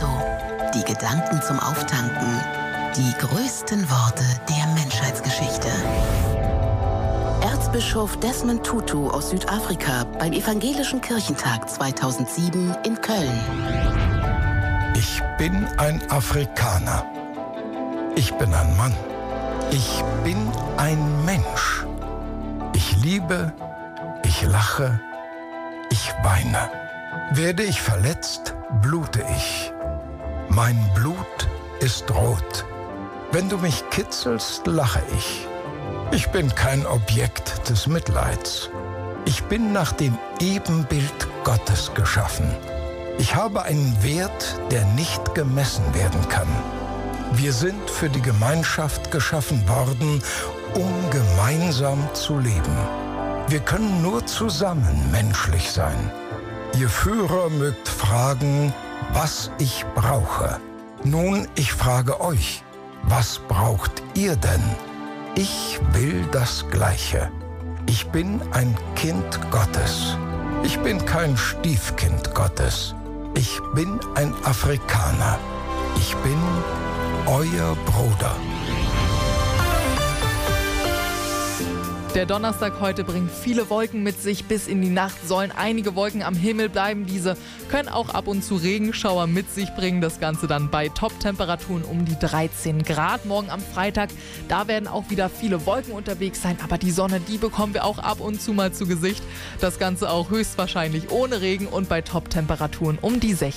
Espresso, die Gedanken zum Auftanken, die größten Worte der Menschheitsgeschichte. Erzbischof Desmond Tutu aus Südafrika beim Evangelischen Kirchentag 2007 in Köln. Ich bin ein Afrikaner. Ich bin ein Mann. Ich bin ein Mensch. Ich liebe, ich lache, ich weine. Werde ich verletzt, blute ich. Mein Blut ist rot. Wenn du mich kitzelst, lache ich. Ich bin kein Objekt des Mitleids. Ich bin nach dem Ebenbild Gottes geschaffen. Ich habe einen Wert, der nicht gemessen werden kann. Wir sind für die Gemeinschaft geschaffen worden, um gemeinsam zu leben. Wir können nur zusammen menschlich sein. Ihr Führer mögt fragen, was ich brauche. Nun, ich frage euch, was braucht ihr denn? Ich will das Gleiche. Ich bin ein Kind Gottes. Ich bin kein Stiefkind Gottes. Ich bin ein Afrikaner. Ich bin euer Bruder. Der Donnerstag heute bringt viele Wolken mit sich. Bis in die Nacht sollen einige Wolken am Himmel bleiben. Diese können auch ab und zu Regenschauer mit sich bringen. Das Ganze dann bei Top-Temperaturen um die 13 Grad. Morgen am Freitag, da werden auch wieder viele Wolken unterwegs sein. Aber die Sonne, die bekommen wir auch ab und zu mal zu Gesicht. Das Ganze auch höchstwahrscheinlich ohne Regen und bei Top-Temperaturen um die 16.